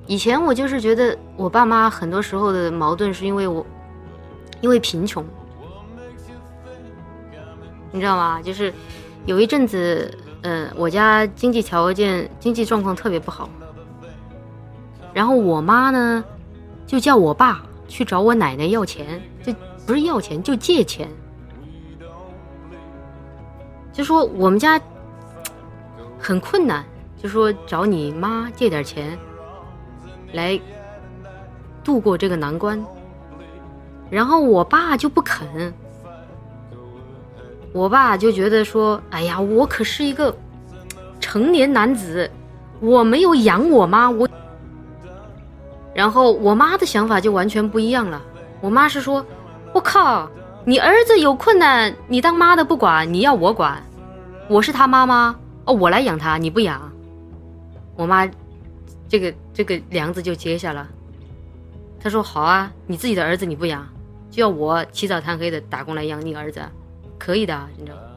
以前我就是觉得我爸妈很多时候的矛盾是因为贫穷，你知道吗？就是有一阵子，我家经济状况特别不好，然后我妈呢就叫我爸去找我奶奶要钱，就不是要钱，就借钱，就说我们家很困难，就说找你妈借点钱来度过这个难关。然后我爸就不肯，我爸就觉得说，哎呀，我可是一个成年男子，我没有养我妈，然后我妈的想法就完全不一样了。我妈是说，我靠，你儿子有困难，你当妈的不管，你要我管，我是他妈妈，我来养他，你不养。我妈这个梁子就接下了，她说好啊，你自己的儿子你不养，就要我起早贪黑的打工来养你儿子，可以的，你知道。